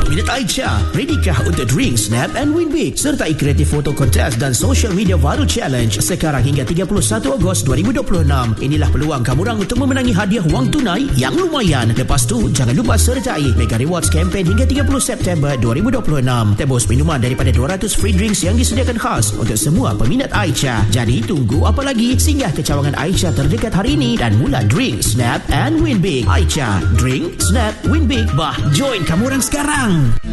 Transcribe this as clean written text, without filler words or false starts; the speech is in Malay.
peminat Aicha, redikah untuk drink, snap and win big sertai kreatif foto kontes dan social media viral challenge sekarang hingga 31 Ogos 2026. Inilah peluang kamu orang untuk memenangi hadiah wang tunai yang lumayan. Lepas tu, jangan lupa sertai Mega Rewards campaign hingga 30 September 2026. Tebus minuman daripada 200 free drinks yang disediakan khas untuk semua peminat Aicha. Jadi tunggu apa lagi? Singgah ke cawangan Aicha terdekat hari ini dan mula drink, snap and win big. Aicha, drink, snap, win big. Bah, join kamu orang sekarang.